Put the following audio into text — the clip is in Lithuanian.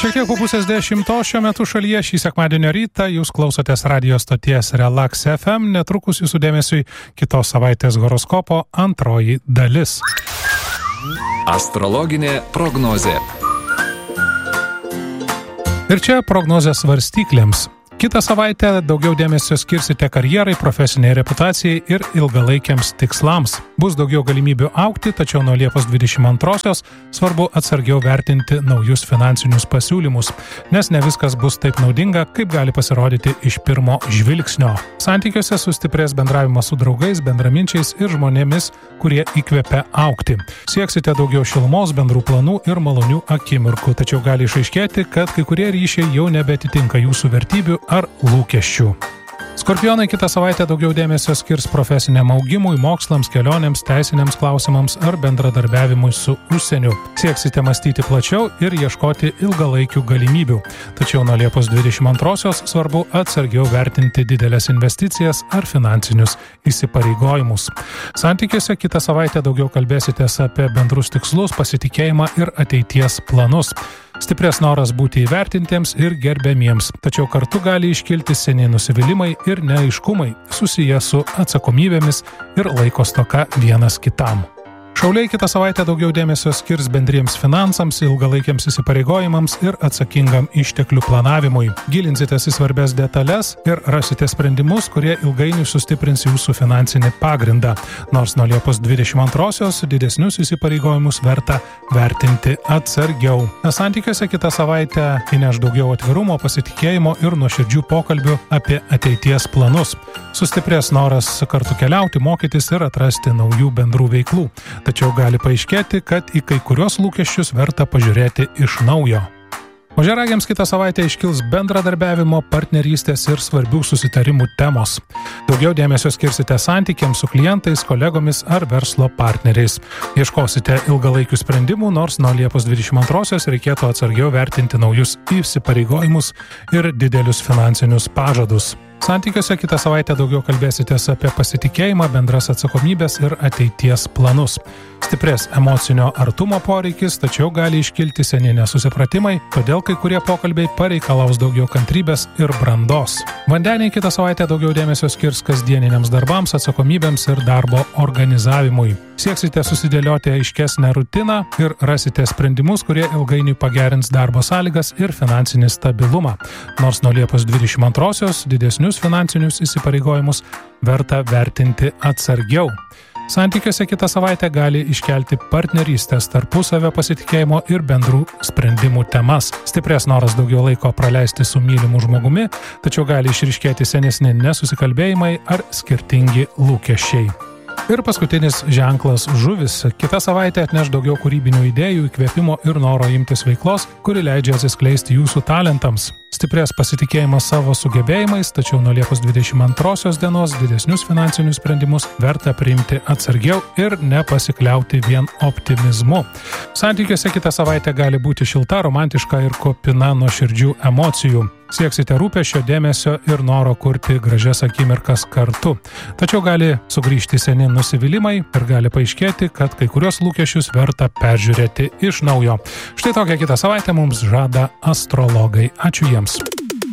Šiek tiek po 9:30 šiuo metu šalyje šį sekmadienio rytą jūs klausotės radio stoties Relax FM, netrukus jūsų dėmesiui kitos savaitės horoskopo antroji dalis. Astrologinė prognozė. Ir čia prognozės svarstyklėms. Kitą savaitę daugiau dėmesio skirsite karjerai, profesiniai reputacijai ir ilgalaikiams tikslams. Bus daugiau galimybių augti, tačiau nuo Liepos 22-osios svarbu atsargiau vertinti naujus finansinius pasiūlymus, nes ne viskas bus taip naudinga, kaip gali pasirodyti iš pirmo žvilgsnio. Santykiuose sustiprės bendravimas su draugais, bendraminčiais ir žmonėmis, kurie įkvepia augti. Sieksite daugiau šilumos, bendrų planų ir malonių akimirkų, tačiau gali išaiškėti, kad kai kurie ryšiai jau nebeatitinka jūsų vertybių ar lūkesčių. Skorpionai kitą savaitę daugiau dėmesio skirs profesiniam augimui, mokslams, kelionėms, teisiniams klausimams ar bendradarbiavimui su užsieniu. Sieksite mąstyti plačiau ir ieškoti ilgalaikių galimybių. Tačiau nuo Liepos 22-osios svarbu atsargiau vertinti didelės investicijas ar finansinius įsipareigojimus. Santykiuose kitą savaitę daugiau kalbėsitės apie bendrus tikslus, pasitikėjimą ir ateities planus. Stiprės noras būti įvertintiems ir gerbiamiems, tačiau kartu gali iškilti seniai nusivylimai ir neaiškumai susiję su atsakomybėmis ir laiko stoka vienas kitam. Šauliai kitą savaitę daugiau dėmesio skirs bendriems finansams, ilgalaikiams įsipareigojimams ir atsakingam išteklių planavimui. Gilinsitės į svarbias detalės ir rasite sprendimus, kurie ilgainiui sustiprins jūsų finansinį pagrindą. Nors nuo Liepos 22-osios didesnius įsipareigojimus verta vertinti atsargiau. Santykiuose kitą savaitę įneš daugiau atvirumo, pasitikėjimo ir nuoširdžių pokalbių apie ateities planus. Sustiprės noras kartu keliauti, mokytis ir atrasti naujų bendrų veiklų. Tačiau gali paaiškėti, kad į kai kurios lūkesčius verta pažiūrėti iš naujo. Ožiaragiams kitą savaitę iškils bendradarbiavimo, partnerystės ir svarbių susitarimų temos. Daugiau dėmesio skirsite santykiams su klientais, kolegomis ar verslo partneriais. Ieškosite ilgalaikių sprendimų, nors nuo Liepos 22-osios reikėtų atsargiau vertinti naujus įsipareigojimus ir didelius finansinius pažadus. Santykiuose kitą savaitę daugiau kalbėsitės apie pasitikėjimą, bendras atsakomybės ir ateities planus. Stiprės emocinio artumo poreikis, tačiau gali iškilti seni nesusipratimai, todėl kai kurie pokalbiai pareikalaus daugiau kantrybės ir brandos. Vandeniai kitą savaitę daugiau dėmesio skirs kasdieniniams darbams, atsakomybėms ir darbo organizavimui. Sieksite susidėlioti aiškesnę rutiną ir rasite sprendimus, kurie ilgainiui pagerins darbo sąlygas ir finansinį stabilumą. Nors nuo Liepos 22-osios didesnius finansinius įsipareigojimus verta vertinti atsargiau. Santykiuose kitą savaitę gali iškelti partnerystės, tarpusavio pasitikėjimo ir bendrų sprendimų temas. Stiprės noras daugiau laiko praleisti su mylimu žmogumi, tačiau gali išryškėti senesni nesusikalbėjimai ar skirtingi lūkesčiai. Ir paskutinis ženklas žuvis. Kitą savaitę atneš daugiau kūrybinių idėjų, įkvėpimo ir noro imtis veiklos, kuri leidžia atsiskleisti jūsų talentams. Stiprės pasitikėjimas savo sugebėjimais, tačiau nuo Liepos 22 dienos didesnius finansinius sprendimus verta priimti atsargiau ir nepasikliauti vien optimizmu. Santykiuose kitą savaitę gali būti šilta, romantiška ir kupina nuoširdžių emocijų. Sieksite rūpesčio, dėmesio ir noro kurti gražias akimirkas kartu. Tačiau gali sugrįžti seni nusivylimai ir gali paaiškėti, kad kai kurios lūkesčius verta peržiūrėti iš naujo. Štai tokią kitą savaitę mums žada astrologai. Ačiū jiems.